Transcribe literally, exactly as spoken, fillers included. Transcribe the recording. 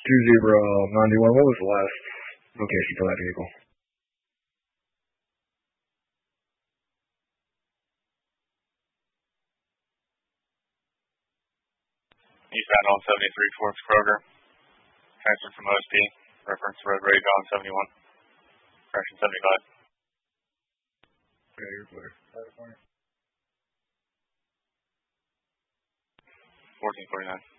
two zero nine one. What was the last location for that vehicle? Eastbound on seventy-three towards Kroger. Transfer from O S P. Reference road rage on seventy-one. Correction seventy-five. Okay, you're clear. fourteen forty-nine.